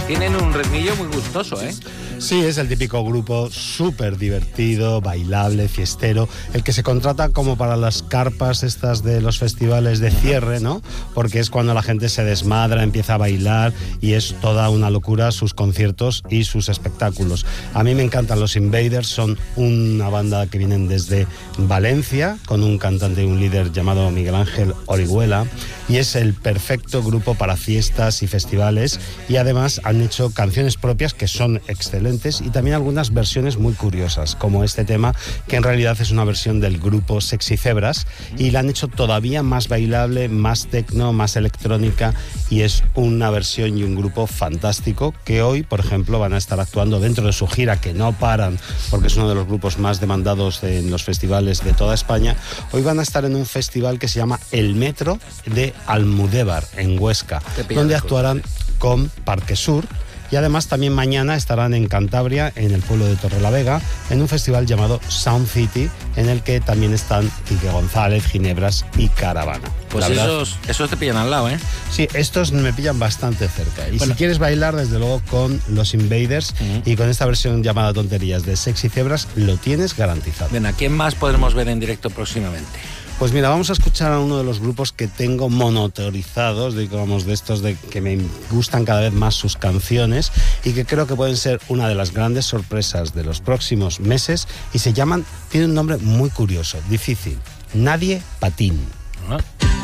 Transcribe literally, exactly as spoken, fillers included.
tienen un ritmillo muy gustoso, ¿eh? Sí, es el típico grupo súper divertido, bailable, fiestero, el que se contrata como para las carpas estas de los festivales de cierre, ¿no? Porque es cuando la gente se desmadra, empieza a bailar y es toda una locura sus conciertos y sus espectáculos. A mí me encantan los Invaders, son una banda que vienen desde Valencia, con un cantante y un líder llamado Miguel Ángel Orihuela, y es el perfecto grupo para fiestas y festivales, y además han hecho canciones propias que son excelentes y también algunas versiones muy curiosas, como este tema, que en realidad es una versión del grupo Sexy Zebras, y la han hecho todavía más bailable, más tecno, más electrónica, y es una versión y un grupo fantástico que hoy, por ejemplo, van a estar actuando dentro de su gira, que no paran porque es uno de los grupos más demandados en los festivales de toda España. Hoy van a estar en un festival que se llama El Metro de Almudévar, en Huesca, donde actuarán con Parque Sur. Y además también mañana estarán en Cantabria, en el pueblo de Torrelavega, en un festival llamado Sound City, en el que también están Quique González, Ginebras y Caravana. Pues esos, esos te pillan al lado, ¿eh? Sí, estos me pillan bastante cerca. Y bueno, si quieres bailar, desde luego, con los Invaders uh-huh. y con esta versión llamada Tonterías de Sexy Zebras, lo tienes garantizado. Bien, ¿a quién más podremos ver en directo próximamente? Pues mira, vamos a escuchar a uno de los grupos que tengo monotorizados, digamos, de estos de que me gustan cada vez más sus canciones y que creo que pueden ser una de las grandes sorpresas de los próximos meses, y se llaman, tiene un nombre muy curioso, difícil, Nadie Patín. ¿Ah?